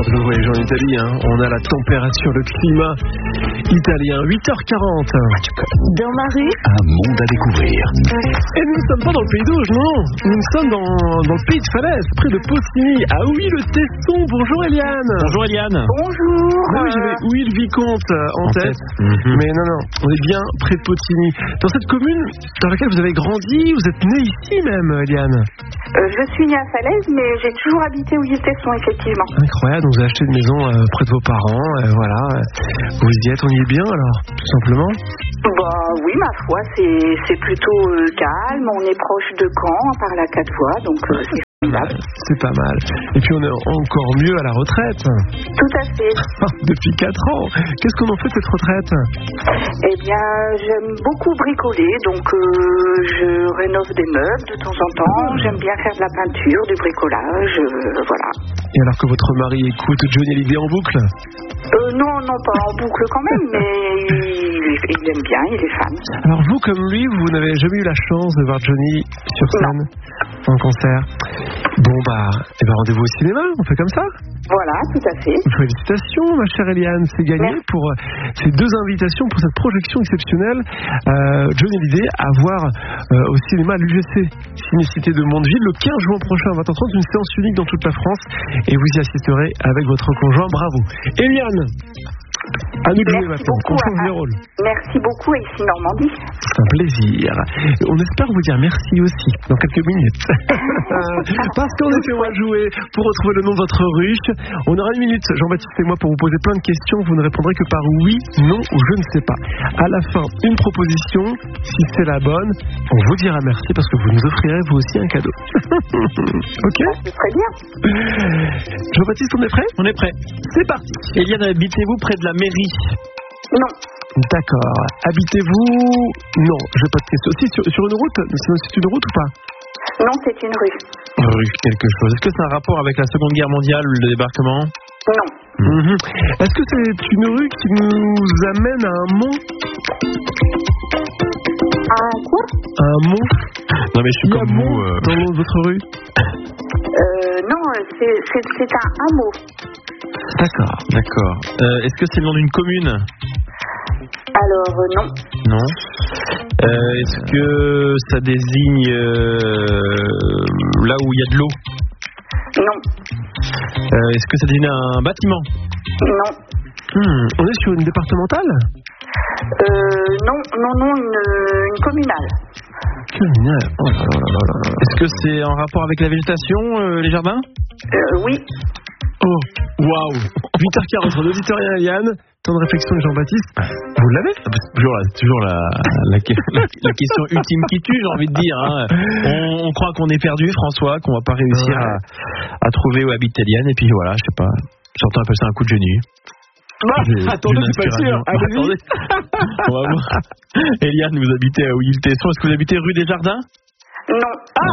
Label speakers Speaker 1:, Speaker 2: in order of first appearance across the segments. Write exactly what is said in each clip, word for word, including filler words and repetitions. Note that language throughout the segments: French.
Speaker 1: de nous voyager en Italie, hein. On a la température, le climat italien. huit heures quarante.
Speaker 2: Dans ma rue,
Speaker 3: un monde à découvrir.
Speaker 1: Et nous ne sommes pas dans le pays d'Auge, non. Nous sommes dans, dans le pays de Falaise, près de Possigny. Ah oui, le Tesson. Bonjour Eliane.
Speaker 4: Bonjour Eliane.
Speaker 2: bonjour.
Speaker 1: Ah oui, j'avais oui le vicomte en,
Speaker 4: En
Speaker 1: tête.
Speaker 4: tête. Mm-hmm.
Speaker 1: Mais non, non, on est bien près de Possigny. Dans cette commune dans laquelle vous avez grandi, vous êtes né ici même, Eliane.
Speaker 2: Euh, je suis née à Falaise, mais j'ai toujours habité où il était son, effectivement.
Speaker 1: Incroyable, donc vous avez acheté une maison euh, près de vos parents, euh, voilà. Vous y êtes, on y est bien alors, tout simplement.
Speaker 2: Bah oui, ma foi, c'est, c'est plutôt euh, calme. On est proche de Caen, par la quatre voies, donc euh, c'est formidable.
Speaker 1: C'est pas mal. Et puis on est encore mieux à la retraite.
Speaker 2: Tout à fait.
Speaker 1: Depuis quatre ans. Qu'est-ce qu'on en fait de cette retraite?
Speaker 2: Eh bien, j'aime beaucoup bricoler, donc euh, je rénove des meubles de temps en temps. J'aime bien faire de la peinture, du bricolage, euh, voilà.
Speaker 1: Et alors que votre mari écoute Johnny Hallyday en boucle?
Speaker 2: Euh, non, non, pas en boucle quand même, mais il, il aime bien, il est fan.
Speaker 1: Alors vous, comme lui, vous n'avez jamais eu la chance de voir Johnny sur scène,
Speaker 2: Non.
Speaker 1: en concert? Bon bah, eh ben rendez-vous au cinéma, on fait comme ça?
Speaker 2: Voilà, tout à fait.
Speaker 1: Félicitations ma chère Eliane, c'est gagné.
Speaker 2: Merci.
Speaker 1: Pour euh, ces deux invitations, pour cette projection exceptionnelle. Euh, Johnny Hallyday à voir euh, au cinéma à l'U G C Cinécité de Mondeville le quinze juin prochain à vingt heures trente, une séance unique dans toute la France et vous y assisterez avec votre conjoint. Bravo. Eliane, à nous de jouer
Speaker 2: Merci
Speaker 1: maintenant,
Speaker 2: beaucoup,
Speaker 1: on change
Speaker 2: à-
Speaker 1: les rôles.
Speaker 2: Merci beaucoup à ici Normandie.
Speaker 1: C'est un plaisir. On espère vous dire merci aussi dans quelques minutes. Parce qu'en effet, on va jouer pour retrouver le nom de votre ruche. On aura une minute, Jean-Baptiste et moi, pour vous poser plein de questions. Vous ne répondrez que par oui, non ou je ne sais pas. À la fin, une proposition. Si c'est la bonne, on vous dira merci parce que vous nous offrirez vous aussi un cadeau. Ok?
Speaker 2: C'est très bien.
Speaker 1: Jean-Baptiste, on est prêt?
Speaker 4: On est prêt.
Speaker 1: C'est parti.
Speaker 4: Eliane, habitez-vous près de la mairie?
Speaker 2: Non,
Speaker 1: D'accord. Habitez-vous... Non, je n'ai pas de question. Si, sur, sur une route? C'est une route ou pas?
Speaker 2: non, c'est une rue.
Speaker 4: Rue quelque chose. Est-ce que c'est un rapport avec la Seconde Guerre mondiale, le débarquement?
Speaker 2: Non,
Speaker 1: Mhm. Est-ce que c'est une rue qui nous amène à un mont?
Speaker 2: un quoi?
Speaker 1: Un mont?
Speaker 4: Non mais je suis
Speaker 1: Il y a
Speaker 4: comme
Speaker 1: mont
Speaker 4: vous. euh,
Speaker 1: dans votre rue?
Speaker 2: euh, Non, c'est, c'est, c'est un hameau.
Speaker 4: D'accord, d'accord. Euh, Est-ce que c'est le nom d'une commune?
Speaker 2: Alors, euh, non,
Speaker 4: Non. Euh, Est-ce que ça désigne euh, là où il y a de l'eau?
Speaker 2: non,
Speaker 4: Euh, Est-ce que ça désigne un bâtiment?
Speaker 2: non,
Speaker 1: Hmm, On est sur une départementale?
Speaker 2: euh, non, non, non, une, une communale.
Speaker 1: Communale. Oh là là là là là.
Speaker 4: Est-ce que c'est en rapport avec la végétation, euh, les jardins?
Speaker 2: Euh, oui,
Speaker 1: Oh, waouh. huit heures quarante, on n'audite rien, Yann. Temps de réflexion de Jean-Baptiste. Vous l'avez?
Speaker 4: Toujours, la, toujours la, la, la, la question ultime qui tue, j'ai envie de dire. Hein. On, on croit qu'on est perdu, François, qu'on va pas réussir
Speaker 1: Ouais.
Speaker 4: à, à trouver où habite Eliane, et puis voilà, je sais pas. Certains appellent ça un coup de génie.
Speaker 1: Bah,
Speaker 4: J'ai-
Speaker 1: attendez,
Speaker 4: j'ai
Speaker 1: je suis pas sûr.
Speaker 4: l'inspiration. Bah,
Speaker 1: Allez-y.
Speaker 4: attendez. On va voir. Eliane, vous habitez à Ouille-le-Tesson. Est-ce que vous habitez rue des Jardins?
Speaker 2: non,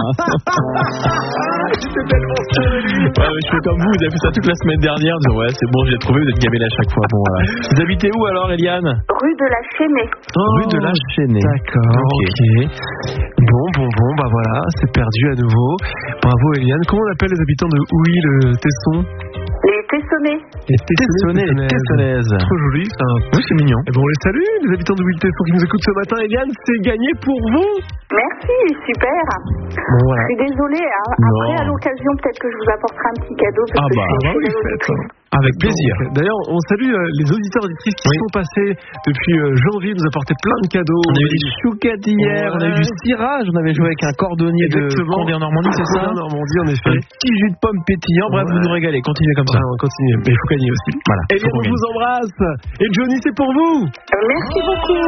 Speaker 1: C'était tellement sûr de lui.
Speaker 4: Ouais, ouais, je fais comme vous, vous avez fait ça toute la semaine dernière en disant ouais, c'est bon, je l'ai trouvé, vous êtes gamelle à chaque fois. Bon, voilà. Vous habitez où alors, Eliane?
Speaker 2: rue de la Chaînée.
Speaker 4: Rue de la Chaînée.
Speaker 1: D'accord,
Speaker 4: Ok.
Speaker 1: ok. Bon, bon, bon, bah voilà, c'est perdu à nouveau. Bravo Eliane. Comment on appelle les habitants de Ouille-le-Tesson?
Speaker 2: Les Tessonnais.
Speaker 1: Les
Speaker 4: Tessonnais, les Tessonnaises.
Speaker 1: Trop joli, ça.
Speaker 4: Oui, c'est mignon.
Speaker 1: Et bon, on les salue, les habitants de Ouille-le-Tesson qui nous écoutent ce matin. Eliane, c'est gagné pour vous.
Speaker 2: Merci, super.
Speaker 1: Bon, voilà.
Speaker 2: Je suis désolée, hein.
Speaker 4: Non.
Speaker 2: Après à l'occasion peut-être que je vous apporterai un petit cadeau parce
Speaker 4: Ah
Speaker 2: que
Speaker 4: bah,
Speaker 2: je suis
Speaker 1: bah oui,
Speaker 2: une
Speaker 1: faites,
Speaker 2: auditrice.
Speaker 1: hein.
Speaker 4: Avec plaisir.
Speaker 1: Donc, d'ailleurs, on salue euh, les auditeurs et auditrices qui
Speaker 4: Oui.
Speaker 1: sont passés depuis euh, janvier, nous apporter plein de cadeaux.
Speaker 4: On a eu des chouquettes hier,
Speaker 1: Ouais.
Speaker 4: on a eu du cirage, on avait joué avec un cordonnier
Speaker 1: Exactement.
Speaker 4: de Condé en Normandie, c'est ça?
Speaker 1: En Normandie, en
Speaker 4: Un
Speaker 1: effet.
Speaker 4: petit jus de pomme pétillant, bref,
Speaker 1: Ouais.
Speaker 4: vous nous régalez, continuez comme ça.
Speaker 1: Ouais, on continue, mais il faut gagner aussi.
Speaker 4: Voilà.
Speaker 1: Et
Speaker 4: faut
Speaker 1: bien,
Speaker 4: qu'on
Speaker 1: on
Speaker 4: gagne.
Speaker 1: vous embrasse. Et Johnny, c'est pour vous.
Speaker 2: Euh, Merci beaucoup.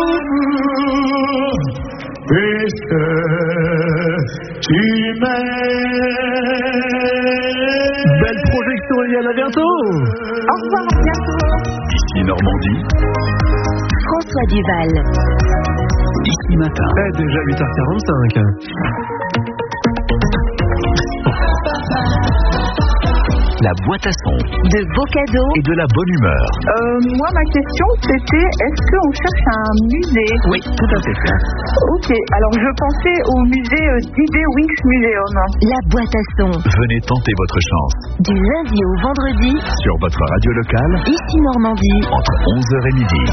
Speaker 5: Puisque tu m'aimes.
Speaker 1: Belle projection, Eliane, à bientôt.
Speaker 2: Au revoir, à bientôt.
Speaker 3: Ici Normandie,
Speaker 6: François Duval.
Speaker 3: ici matin.
Speaker 1: Eh, déjà huit heures quarante-cinq.
Speaker 3: la boîte à son,
Speaker 6: de beaux cadeaux
Speaker 3: et de la bonne humeur.
Speaker 2: Euh, moi, ma question, c'était, est-ce qu'on cherche un musée?
Speaker 3: Oui, tout à fait.
Speaker 2: Ok, alors je pensais au musée euh, D B Wings Museum.
Speaker 6: La boîte à son,
Speaker 3: Venez tenter votre chance
Speaker 6: du lundi au vendredi,
Speaker 3: sur votre radio locale
Speaker 6: ici Normandie.
Speaker 3: entre onze heures et midi.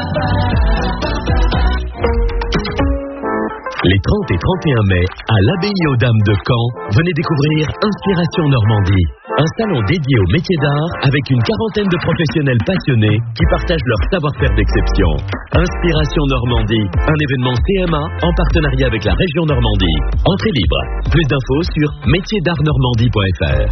Speaker 3: Les trente et trente et un mai, à l'Abbaye aux Dames de Caen, venez découvrir Inspiration Normandie. Un salon dédié aux métiers d'art avec une quarantaine de professionnels passionnés qui partagent leur savoir-faire d'exception. Inspiration Normandie, un événement C M A en partenariat avec la région Normandie. Entrée libre. Plus d'infos sur métiers d'art normandie point f r.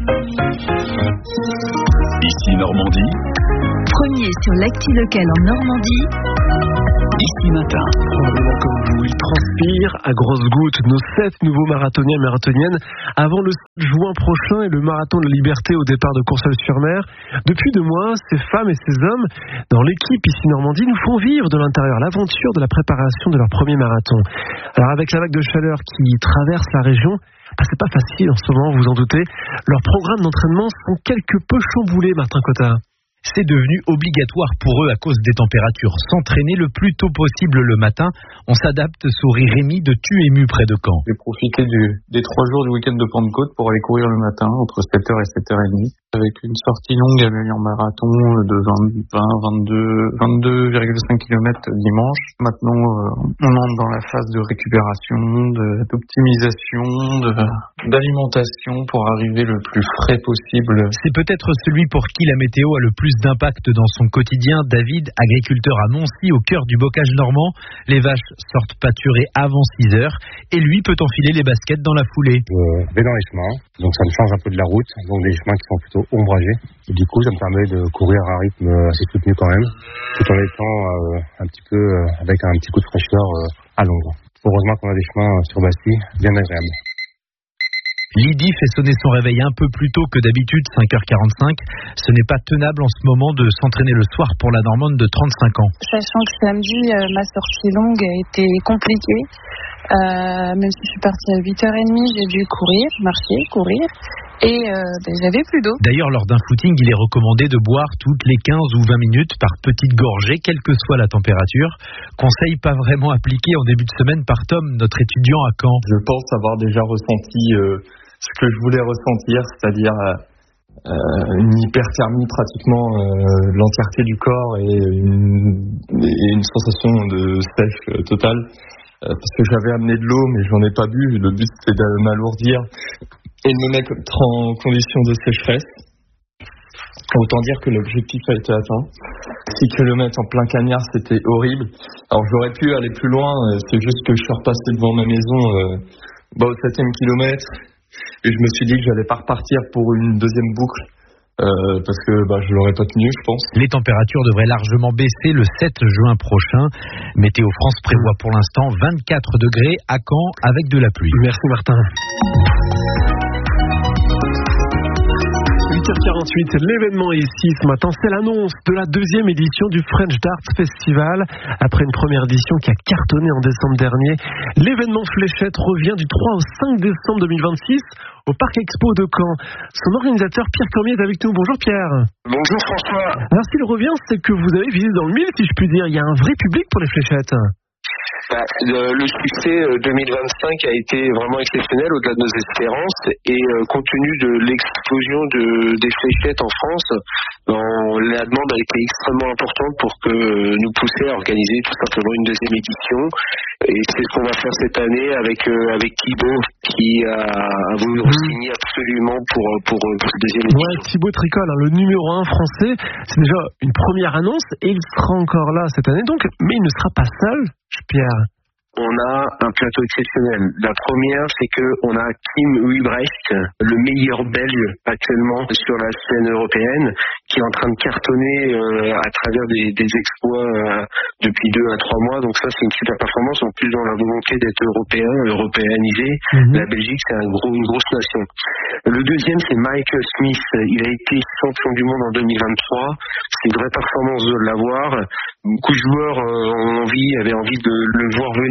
Speaker 3: Ici Normandie,
Speaker 6: Premier sur l'actu locale en Normandie.
Speaker 3: Ici Matin.
Speaker 1: Probablement comme vous, il transpire à grosses gouttes nos sept nouveaux marathoniens et marathoniennes avant le sept juin prochain et le marathon de la liberté au départ de Courseulles-sur-Mer. Depuis deux mois, ces femmes et ces hommes dans l'équipe ici Normandie nous font vivre de l'intérieur l'aventure de la préparation de leur premier marathon. Alors avec la vague de chaleur qui traverse la région, bah c'est pas facile en ce moment, vous en doutez. Leurs programmes d'entraînement sont quelque peu chamboulés, Martin Cotta.
Speaker 4: C'est devenu obligatoire pour eux à cause des températures. S'entraîner le plus tôt possible le matin. On s'adapte, sourit Rémi de Tu-Ému près de Caen.
Speaker 7: J'ai profité du, des trois jours du week-end de Pentecôte pour aller courir le matin entre sept heures et sept heures trente avec une sortie longue à l'Alliance-Marathon de vingt, vingt, vingt-deux, vingt-deux virgule cinq kilomètres dimanche. Maintenant, euh, on entre dans la phase de récupération, de, d'optimisation, de, d'alimentation pour arriver le plus frais possible.
Speaker 4: C'est peut-être celui pour qui la météo a le plus d'impact dans son quotidien. David, agriculteur à Moncy, au cœur du bocage normand. Les vaches sortent pâturer avant six heures et lui peut enfiler les baskets dans la foulée.
Speaker 8: Je vais dans les chemins, donc ça me change un peu de la route, donc des chemins qui sont plutôt ombragés. Et du coup, ça me permet de courir à un rythme assez soutenu quand même, tout en étant euh, un petit peu euh, avec un petit coup de fraîcheur euh, à l'ombre. Heureusement qu'on a des chemins sur Bastille bien agréables.
Speaker 4: Lydie fait sonner son réveil un peu plus tôt que d'habitude, cinq heures quarante-cinq. Ce n'est pas tenable en ce moment de s'entraîner le soir pour la Normande de trente-cinq ans.
Speaker 9: Sachant que samedi, euh, ma sortie longue a été compliquée. Euh, même si je suis partie à huit heures trente, j'ai dû courir, marcher, courir. Et euh, ben, j'avais plus d'eau.
Speaker 4: D'ailleurs, lors d'un footing, il est recommandé de boire toutes les quinze ou vingt minutes par petites gorgées, quelle que soit la température. Conseil pas vraiment appliqué en début de semaine par Tom, notre étudiant à Caen.
Speaker 7: Je pense avoir déjà ressenti euh, ce que je voulais ressentir, c'est-à-dire euh, une hyperthermie pratiquement euh, l'entièreté du corps et une, et une sensation de sèche euh, totale. Euh, parce que j'avais amené de l'eau, mais j'en ai pas bu. Le but c'était de m'alourdir et de me mettre en condition de sécheresse. Autant dire que l'objectif a été atteint. six kilomètres en plein cagnard, c'était horrible. Alors j'aurais pu aller plus loin, c'est juste que je suis repassé devant ma maison euh, bah, au septième kilomètre et je me suis dit que j'allais pas repartir pour une deuxième boucle euh, parce que bah, je l'aurais pas tenu, je pense.
Speaker 4: Les températures devraient largement baisser le sept juin prochain. Météo France prévoit pour l'instant vingt-quatre degrés à Caen avec de la pluie.
Speaker 1: Merci Martin. huit heures quarante-huit, l'événement est ici ce matin, c'est l'annonce de la deuxième édition du French Darts Festival. Après une première édition qui a cartonné en décembre dernier, l'événement Fléchette revient du trois au cinq décembre deux mille vingt-six au Parc Expo de Caen. Son organisateur Pierre Cormier est avec nous. Bonjour Pierre.
Speaker 10: Bonjour François.
Speaker 1: Alors s'il revient, c'est que vous avez visé dans le mille, si je puis dire. Il y a un vrai public pour les fléchettes.
Speaker 10: Bah, le, le succès deux mille vingt-cinq a été vraiment exceptionnel au-delà de nos espérances et euh, compte tenu de l'explosion de, des fléchettes en France, on, la demande a été extrêmement importante pour que euh, nous pousser à organiser tout simplement une deuxième édition et c'est ce qu'on va faire cette année avec euh, avec Thibaut qui a, a voulu re-signer absolument pour, pour, pour cette deuxième édition.
Speaker 1: Ouais, Thibaut Tricol, hein, le numéro un français, c'est déjà une première annonce et il sera encore là cette année donc, mais il ne sera pas seul, Pierre.
Speaker 10: On a un plateau exceptionnel. La première, c'est que on a Kim Huybrecht, le meilleur Belge actuellement sur la scène européenne, qui est en train de cartonner euh, à travers des, des exploits euh, depuis deux à trois mois. Donc ça, c'est une super performance. En plus, dans la volonté d'être européen, européanisé, mm-hmm. La Belgique, c'est un gros, une grosse nation. Le deuxième, c'est Michael Smith. Il a été champion du monde en deux mille vingt-trois. C'est une vraie performance de l'avoir. Beaucoup de joueurs euh, ont envie, avaient envie de le voir venir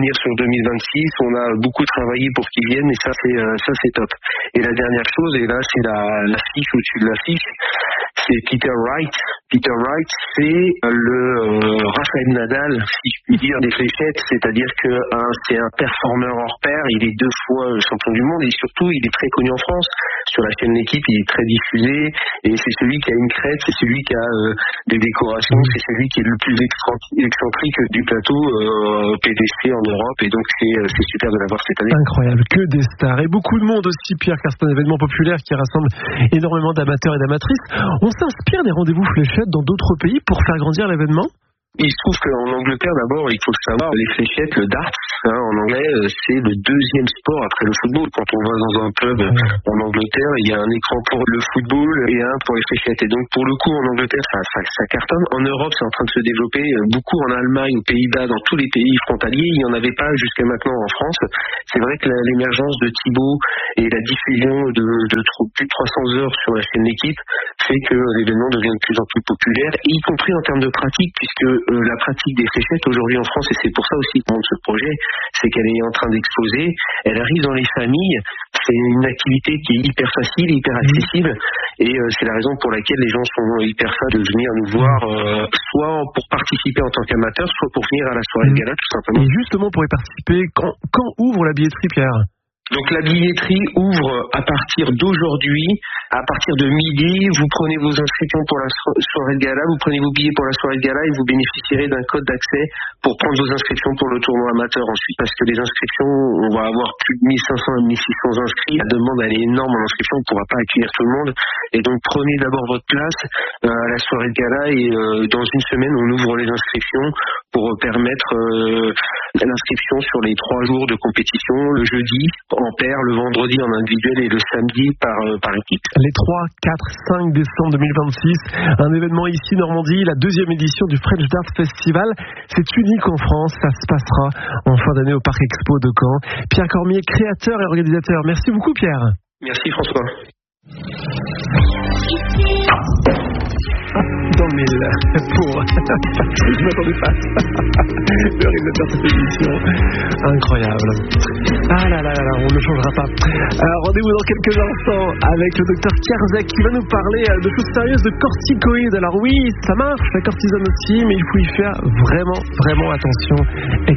Speaker 10: venir sur deux mille vingt-six. On a beaucoup travaillé pour qu'ils viennent et ça c'est euh, ça c'est top. Et la dernière chose, et là c'est la l'affiche au-dessus de l'affiche, c'est Peter Wright. Peter Wright, c'est le euh, Rafael Nadal, si je puis dire, des fléchettes, c'est-à-dire que hein, c'est un performeur hors pair, il est deux fois champion du monde et surtout il est très connu en France. Sur la chaîne L'équipe, il est très diffusé et c'est celui qui a une crête, c'est celui qui a euh, des décorations, c'est celui qui est le plus excentrique du plateau euh, P D C en Europe et donc c'est, c'est super de l'avoir cette année.
Speaker 1: Incroyable, que des stars et beaucoup de monde aussi, Pierre, car c'est un événement populaire qui rassemble énormément d'amateurs et d'amatrices. On s'inspire des rendez-vous fléchettes dans d'autres pays pour faire grandir l'événement?
Speaker 10: Il se trouve qu'en Angleterre, d'abord, il faut le savoir, les fléchettes, le darts, hein, en anglais, c'est le deuxième sport après le football. Quand on va dans un pub en Angleterre, il y a un écran pour le football et un pour les fléchettes. Et donc, pour le coup, en Angleterre, ça, ça, ça cartonne. En Europe, c'est en train de se développer beaucoup en Allemagne, aux Pays-Bas, dans tous les pays frontaliers. Il n'y en avait pas jusqu'à maintenant en France. C'est vrai que la, l'émergence de Thibaut et la diffusion de, de plus de trois cents heures sur la chaîne L'équipe fait que l'événement devient de plus en plus populaire, y compris en termes de pratique, puisque Euh, la pratique des fléchettes aujourd'hui en France, et c'est pour ça aussi qu'on monte ce projet, c'est qu'elle est en train d'exploser, elle arrive dans les familles, c'est une activité qui est hyper facile, hyper accessible, et euh, c'est la raison pour laquelle les gens sont hyper fans de venir nous voir, euh, soit pour participer en tant qu'amateur, soit pour venir à la soirée de gala, tout simplement.
Speaker 1: Et justement, pour y participer, quand, quand ouvre la billetterie, Pierre ?
Speaker 10: Donc la billetterie ouvre à partir d'aujourd'hui, à partir de midi, vous prenez vos inscriptions pour la so- soirée de gala, vous prenez vos billets pour la soirée de gala et vous bénéficierez d'un code d'accès pour prendre vos inscriptions pour le tournoi amateur ensuite. Parce que les inscriptions, on va avoir plus de mille cinq cents à mille six cents inscrits, la demande elle est énorme en inscription, on ne pourra pas accueillir tout le monde. Et donc prenez d'abord votre place euh, à la soirée de gala et euh, dans une semaine on ouvre les inscriptions pour permettre euh, l'inscription sur les trois jours de compétition, le jeudi en paire, le vendredi en individuel et le samedi par, euh, par équipe.
Speaker 1: Les trois, quatre, cinq décembre deux mille vingt-six, un événement ici Normandie, la deuxième édition du French Dart Festival. C'est unique en France, ça se passera en fin d'année au Parc Expo de Caen. Pierre Cormier, créateur et organisateur. Merci beaucoup Pierre.
Speaker 10: Merci François.
Speaker 1: Dans le mille, pour... Je m'attendais pas. Le réalisateur de cette émission. Incroyable. Ah là là là là, on ne changera pas. Alors, rendez-vous dans quelques instants avec le docteur Kierzek qui va nous parler de choses sérieuses, de corticoïdes. Alors oui, ça marche, la cortisone aussi, mais il faut y faire vraiment, vraiment attention.